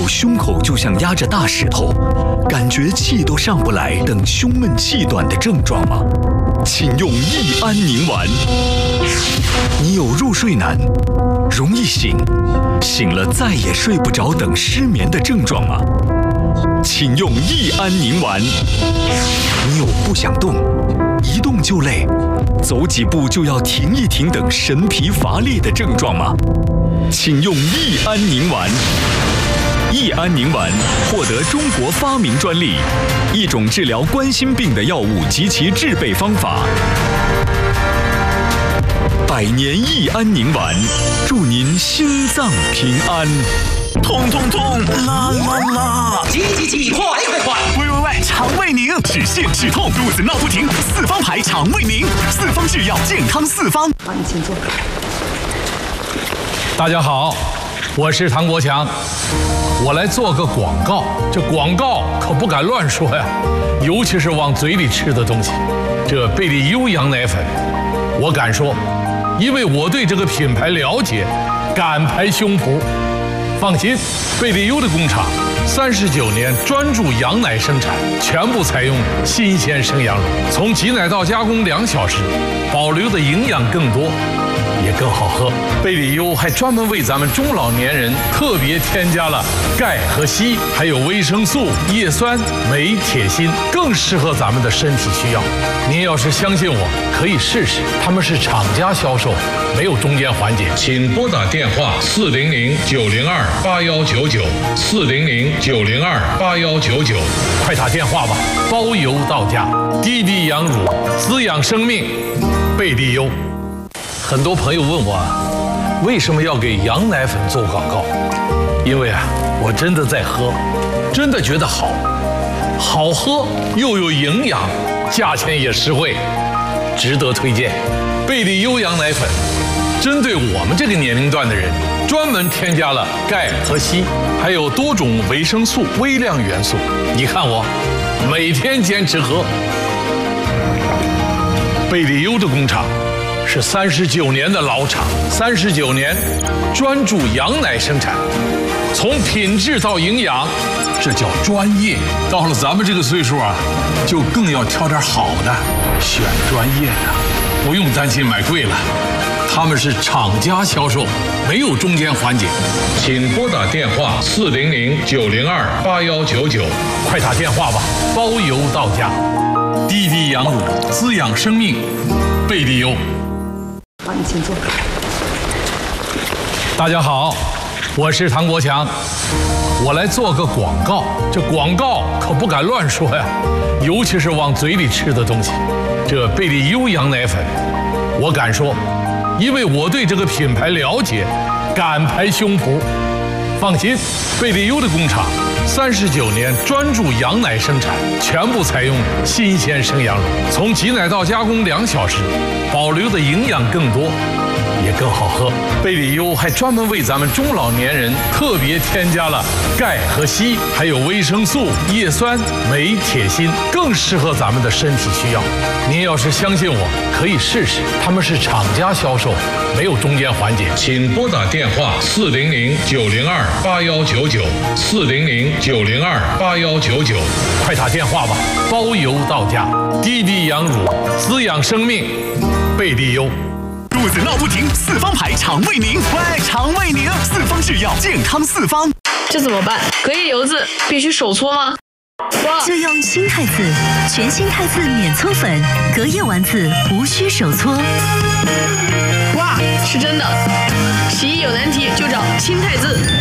胸口就像压着大石头，感觉气都上不来等胸闷气短的症状吗？请用益安宁丸。你有入睡难、容易醒、醒了再也睡不着等失眠的症状吗？请用益安宁丸。你有不想动、一动就累、走几步就要停一停等神疲乏力的症状吗？请用益安宁丸。益安宁丸获得中国发明专利，一种治疗冠心病的药物及其制备方法。百年益安宁丸，祝您心脏平安。 痛痛痛，啦啦啦！ 急，快！ 喂，肠胃宁，止泻止痛，肚子闹不停，四方牌肠胃宁，四方制药，健康四方。 好，你请坐。 大家好，我是唐国强，我来做个广告。这广告可不敢乱说呀，尤其是往嘴里吃的东西。这贝利优羊奶粉，我敢说，因为我对这个品牌了解，敢拍胸脯。放心，贝利优的工厂39年专注羊奶生产，全部采用新鲜生羊乳，从挤奶到加工2小时，保留的营养更多，也更好喝。贝利优还专门为咱们中老年人特别添加了钙和硒，还有维生素、叶酸、镁、铁、锌，更适合咱们的身体需要。您要是相信我，可以试试，他们是厂家销售，没有中间环节。请拨打电话400-902-8199，400-902-8199，快打电话吧，包邮到家。滴滴羊乳，滋养生命，贝利优。很多朋友问我，为什么要给羊奶粉做广告？因为我真的在喝，真的觉得好喝又有营养，价钱也实惠，值得推荐。贝利优羊奶粉针对我们这个年龄段的人，专门添加了钙和硒，还有多种维生素、微量元素。你看我每天坚持喝。贝利优的工厂是39年的老厂，39年专注羊奶生产，从品质到营养，这叫专业。到了咱们这个岁数就更要挑点好的，选专业的，不用担心买贵了。他们是厂家销售，没有中间环节。请拨打电话400-902-8199，快打电话吧，包邮到家。滴滴羊乳，滋养生命，贝利优。 好，你请坐。 大家好，我是唐国强，我来做个广告。这广告可不敢乱说呀，尤其是往嘴里吃的东西。这贝利优羊奶粉，我敢说，因为我对这个品牌了解，敢拍胸脯。放心，贝利优的工厂39年专注羊奶生产，全部采用新鲜生羊乳，从挤奶到加工2小时，保留的营养更多，也更好喝。贝利优还专门为咱们中老年人特别添加了钙和硒，还有维生素、叶酸、镁、铁、锌，更适合咱们的身体需要。您要是相信我，可以试试，他们是厂家销售，没有中间环节。请拨打电话400-902-8199，400-902-8199，快打电话吧，包邮到家。滴滴羊乳，滋养生命，贝利优。 肚子闹不停，四方牌肠胃宁，喂，肠胃宁，四方制药，健康四方。 这怎么办？隔夜油渍必须手搓吗？ 就用新汰渍，全新汰渍免搓粉，隔夜丸子无需手搓。 哇，是真的！洗衣有难题就找新汰渍。